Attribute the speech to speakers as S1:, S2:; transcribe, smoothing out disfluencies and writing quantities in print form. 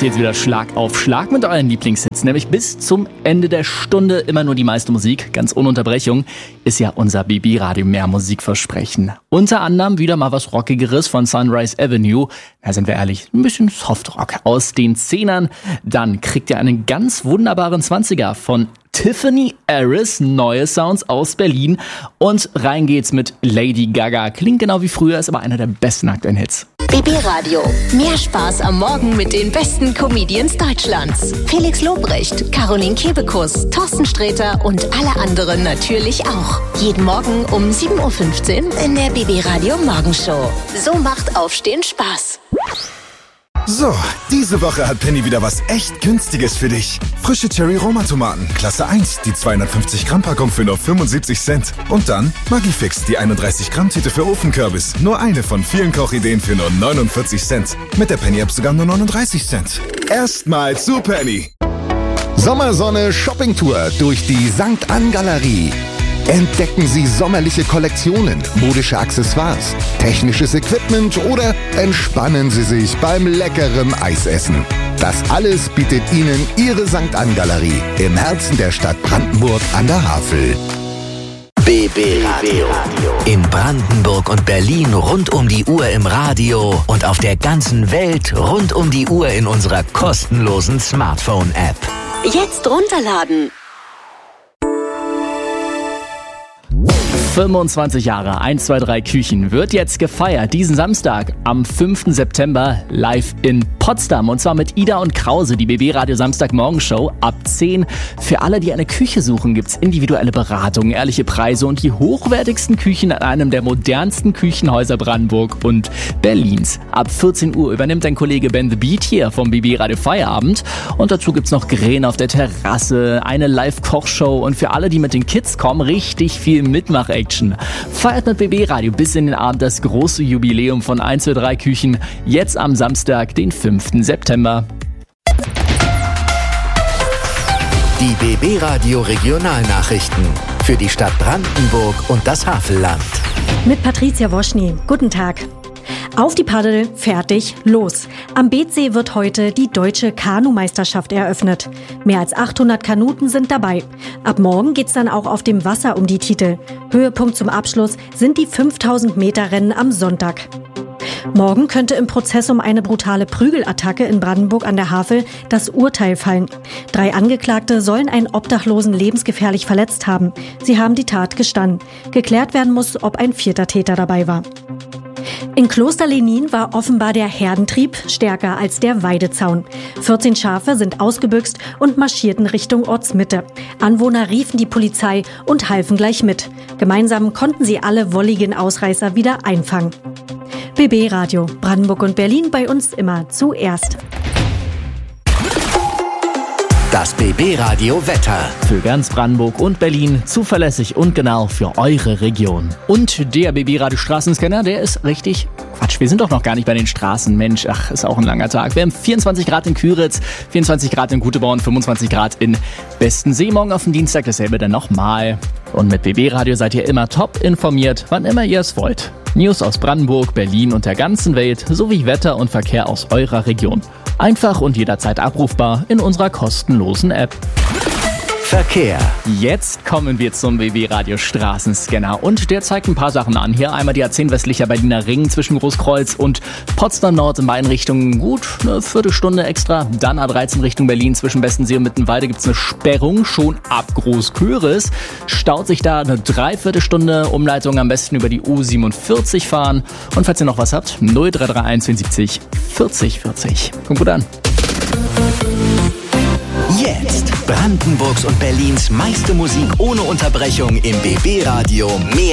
S1: jetzt wieder Schlag auf Schlag mit euren Lieblingshits, nämlich bis zum Ende der Stunde immer nur die meiste Musik, ganz ohne Unterbrechung, ist ja unser BB-Radio mehr Musikversprechen. Unter anderem wieder mal was Rockigeres von Sunrise Avenue, da sind wir ehrlich, ein bisschen Softrock aus den 10ern. Dann kriegt ihr einen ganz wunderbaren 20er von Tiffany Harris, neue Sounds aus Berlin, und rein geht's mit Lady Gaga. Klingt genau wie früher, ist aber einer der besten aktuellen Hits.
S2: BB Radio. Mehr Spaß am Morgen mit den besten Comedians Deutschlands. Felix Lobrecht, Caroline Kebekus, Thorsten Sträter und alle anderen natürlich auch. Jeden Morgen um 7.15 Uhr in der BB Radio Morgenshow. So macht Aufstehen Spaß.
S3: So, diese Woche hat Penny wieder was echt Günstiges für dich. Frische Cherry-Roma-Tomaten, Klasse 1, die 250-Gramm-Packung für nur 75 Cent. Und dann Maggi-Fix, die 31-Gramm-Tüte für Ofenkürbis. Nur eine von vielen Kochideen für nur 49 Cent. Mit der Penny-App sogar nur 39 Cent. Erstmal zu Penny.
S4: Sommersonne Shoppingtour durch die St. Ann Galerie. Entdecken Sie sommerliche Kollektionen, modische Accessoires, technisches Equipment oder entspannen Sie sich beim leckeren Eisessen. Das alles bietet Ihnen Ihre St. Ann Galerie im Herzen der Stadt Brandenburg an der Havel.
S5: BB Radio. In Brandenburg und Berlin rund um die Uhr im Radio und auf der ganzen Welt rund um die Uhr in unserer kostenlosen Smartphone-App.
S2: Jetzt runterladen.
S1: 25 Jahre 123 Küchen wird jetzt gefeiert, diesen Samstag am 5. September live in Potsdam. Und zwar mit Ida und Krause, die BB Radio Samstagmorgenshow ab 10. Für alle, die eine Küche suchen, gibt's individuelle Beratungen, ehrliche Preise und die hochwertigsten Küchen an einem der modernsten Küchenhäuser Brandenburg und Berlins. Ab 14 Uhr übernimmt dein Kollege Ben the Beat hier vom BB Radio Feierabend. Und dazu gibt's noch Grillen auf der Terrasse, eine Live-Kochshow und für alle, die mit den Kids kommen, richtig viel Mitmach-Action. Feiert mit BB Radio bis in den Abend das große Jubiläum von 123 Küchen, jetzt am Samstag, den 5. September.
S5: Die BB Radio Regionalnachrichten für die Stadt Brandenburg und das Havelland.
S6: Mit Patricia Woschny. Guten Tag. Auf die Paddel, fertig, los. Am Beetsee wird heute die Deutsche Kanumeisterschaft eröffnet. Mehr als 800 Kanuten sind dabei. Ab morgen geht's dann auch auf dem Wasser um die Titel. Höhepunkt zum Abschluss sind die 5000 Meter Rennen am Sonntag. Morgen könnte im Prozess um eine brutale Prügelattacke in Brandenburg an der Havel das Urteil fallen. 3 Angeklagte sollen einen Obdachlosen lebensgefährlich verletzt haben. Sie haben die Tat gestanden. Geklärt werden muss, ob ein 4. Täter dabei war. In Kloster Lenin war offenbar der Herdentrieb stärker als der Weidezaun. 14 Schafe sind ausgebüxt und marschierten Richtung Ortsmitte. Anwohner riefen die Polizei und halfen gleich mit. Gemeinsam konnten sie alle wolligen Ausreißer wieder einfangen. BB Radio, Brandenburg und Berlin, bei uns immer zuerst.
S5: Das BB Radio Wetter.
S1: Für ganz Brandenburg und Berlin zuverlässig und genau für eure Region. Und der BB Radio Straßenscanner, der ist richtig Quatsch. Wir sind doch noch gar nicht bei den Straßen. Mensch, ach, ist auch ein langer Tag. Wir haben 24 Grad in Küritz, 24 Grad in Guteborn, 25 Grad in Bestensee. Morgen auf den Dienstag dasselbe dann nochmal. Und mit BB Radio seid ihr immer top informiert, wann immer ihr es wollt. News aus Brandenburg, Berlin und der ganzen Welt sowie Wetter und Verkehr aus eurer Region. Einfach und jederzeit abrufbar in unserer kostenlosen App.
S5: Verkehr.
S1: Jetzt kommen wir zum BB Radio Straßenscanner und der zeigt ein paar Sachen an. Hier einmal die A10 westlicher Berliner Ring zwischen Großkreuz und Potsdam Nord in beiden Richtungen gut eine Viertelstunde extra. Dann A13 Richtung Berlin zwischen Bestensee und Mittenwalde gibt's eine Sperrung schon ab Großköris. Staut sich da eine Dreiviertelstunde, Umleitung am besten über die U47 fahren. Und falls ihr noch was habt, 0331 74 40 40. Kommt gut an.
S5: Jetzt Brandenburgs und Berlins meiste Musik ohne Unterbrechung im BB Radio. Mehr